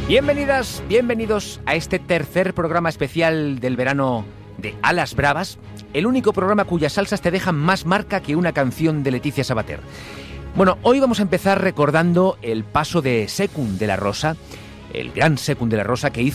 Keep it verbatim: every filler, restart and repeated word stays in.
Bienvenidas, bienvenidos a este tercer programa especial del verano de Alas Bravas, el único programa cuyas salsas te dejan más marca que una canción de Leticia Sabater. Bueno, hoy vamos a empezar recordando el paso de Sekun de la Rosa, el gran Sekun de la Rosa que hizo